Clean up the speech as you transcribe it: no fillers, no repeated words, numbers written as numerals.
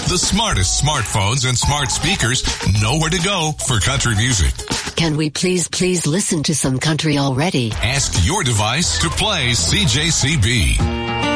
The smartest smartphones and smart speakers know where to go for country music. Can we please listen to some country already? Ask your device to play CJCB.